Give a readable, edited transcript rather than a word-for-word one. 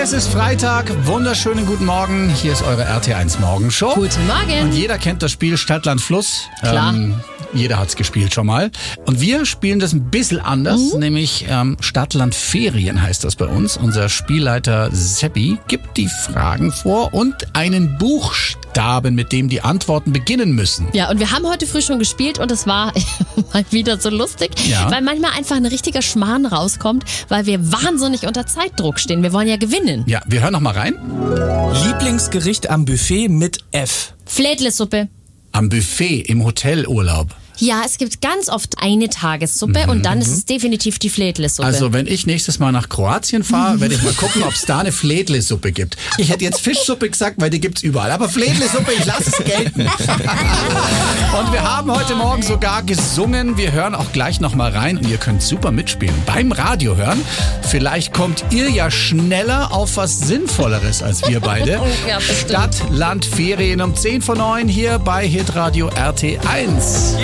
Es ist Freitag, wunderschönen guten Morgen. Hier ist eure RT1 Morgenshow. Guten Morgen. Und jeder kennt das Spiel Stadt, Land, Fluss. Klar. Jeder hat's gespielt schon mal. Und wir spielen das ein bisschen anders, nämlich Stadt, Land, Ferien heißt das bei uns. Unser Spielleiter Seppi gibt die Fragen vor und einen Buchstaben, mit dem die Antworten beginnen müssen. Ja, und wir haben heute früh schon gespielt und es war mal wieder so lustig, Ja. weil manchmal einfach ein richtiger Schmarrn rauskommt, weil wir wahnsinnig unter Zeitdruck stehen. Wir wollen ja gewinnen. Ja, wir hören noch mal rein. Lieblingsgericht am Buffet mit F. Flädlesuppe. Am Buffet im Hotelurlaub. Ja, es gibt ganz oft eine Tagessuppe und dann ist es definitiv die Flädlesuppe. Also wenn ich nächstes Mal nach Kroatien fahre, werde ich mal gucken, ob es da eine Flädlesuppe gibt. Ich hätte jetzt Fischsuppe gesagt, weil die gibt's überall. Aber Flädlesuppe, ich lasse es gelten. Und wir haben heute Morgen sogar gesungen. Wir hören auch gleich noch mal rein und ihr könnt super mitspielen. Beim Radio hören. Vielleicht kommt ihr ja schneller auf was Sinnvolleres als wir beide. Ja, bestimmt. Stadt, Land, Ferien um 10 vor 9 hier bei Hitradio RT1.